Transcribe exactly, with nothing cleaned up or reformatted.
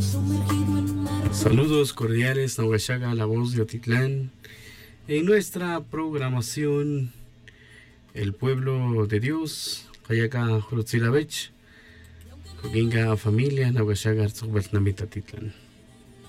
Saludos cordiales, Nahuachaga, la voz de Otitlán. En nuestra programación, el pueblo de Dios, Hayaga Jurutzilabech, Coquinga familia, Nahuachaga, Arzugbel Namita Titlán.